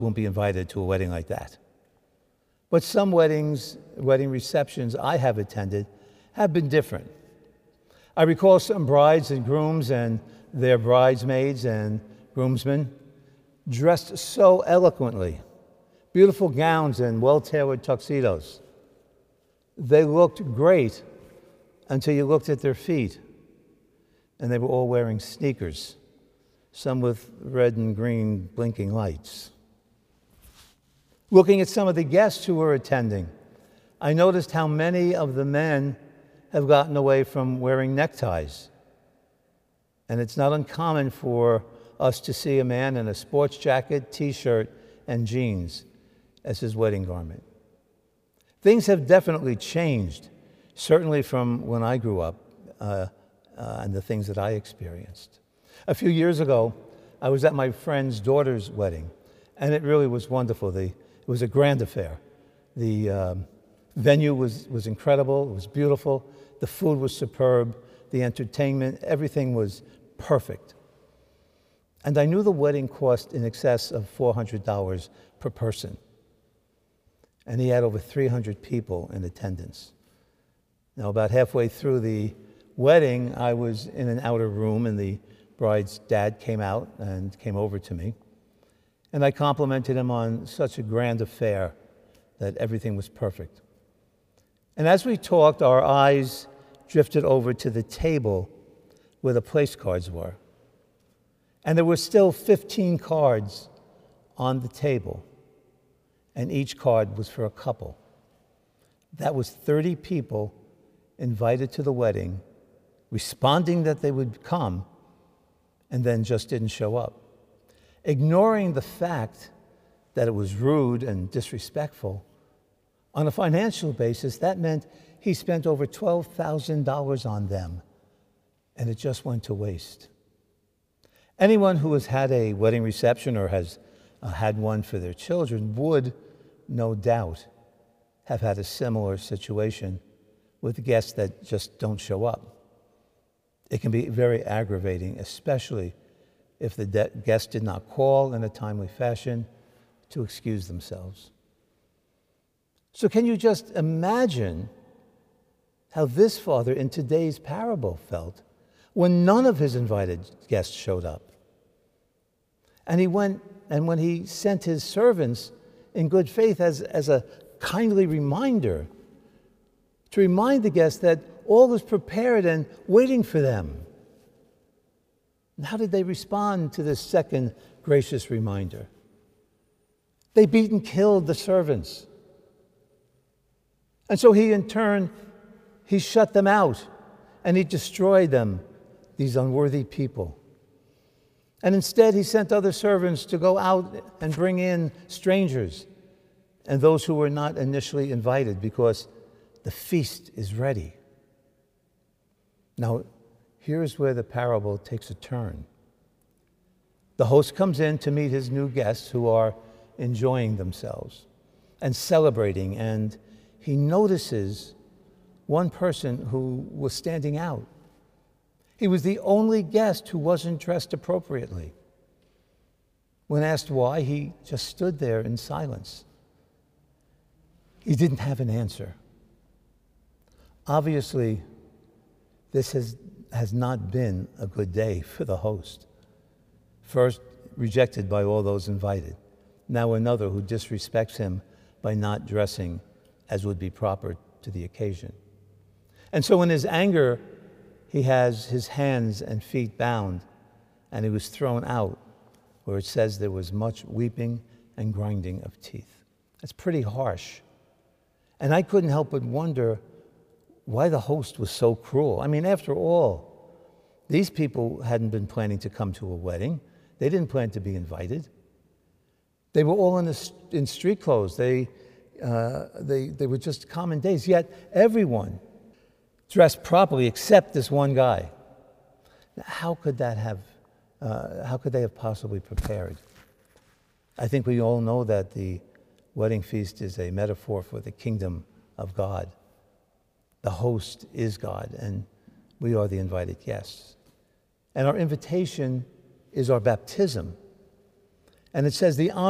won't be invited to a wedding like that. But some wedding receptions I have attended have been different. I recall some brides and grooms and their bridesmaids and groomsmen dressed so eloquently, beautiful gowns and well-tailored tuxedos. They looked great until you looked at their feet, and they were all wearing sneakers, some with red and green blinking lights. Looking at some of the guests who were attending, I noticed how many of the men have gotten away from wearing neckties. And it's not uncommon for us to see a man in a sports jacket, t-shirt, and jeans as his wedding garment. Things have definitely changed, certainly from when I grew up and the things that I experienced. A few years ago, I was at my friend's daughter's wedding, and it really was wonderful. It was a grand affair. The venue was incredible. It was beautiful. The food was superb. The entertainment, everything was perfect. And I knew the wedding cost in excess of $400 per person. And he had over 300 people in attendance. Now, about halfway through the wedding, I was in an outer room, and the bride's dad came out and came over to me. And I complimented him on such a grand affair, that everything was perfect. And as we talked, our eyes drifted over to the table where the place cards were. And there were still 15 cards on the table, and each card was for a couple. That was 30 people invited to the wedding, responding that they would come, and then just didn't show up. Ignoring the fact that it was rude and disrespectful, on a financial basis, that meant he spent over $12,000 on them, and it just went to waste. Anyone who has had a wedding reception or has had one for their children would, no doubt, have had a similar situation with guests that just don't show up. It can be very aggravating, especially if the guest did not call in a timely fashion to excuse themselves. So can you just imagine how this father in today's parable felt when none of his invited guests showed up? And when he sent his servants in good faith as a kindly reminder, to remind the guests that all was prepared and waiting for them. And how did they respond to this second gracious reminder? They beat and killed the servants. And so he, in turn, he shut them out, and he destroyed them, these unworthy people. And instead, he sent other servants to go out and bring in strangers and those who were not initially invited, because the feast is ready. Now, here's where the parable takes a turn. The host comes in to meet his new guests who are enjoying themselves and celebrating, and he notices one person who was standing out. He was the only guest who wasn't dressed appropriately. When asked why, he just stood there in silence. He didn't have an answer. Obviously, this has not been a good day for the host. First, rejected by all those invited. Now another who disrespects him by not dressing as would be proper to the occasion. And so in his anger, he has his hands and feet bound, and he was thrown out, where it says there was much weeping and grinding of teeth. That's pretty harsh. And I couldn't help but wonder why the host was so cruel. I mean, after all, these people hadn't been planning to come to a wedding. They didn't plan to be invited. They were all in street clothes. They were just common days. Yet everyone dressed properly except this one guy. Now, how could they have possibly prepared? I think we all know that the wedding feast is a metaphor for the kingdom of God. The host is God, and we are the invited guests. And our invitation is our baptism. And it says the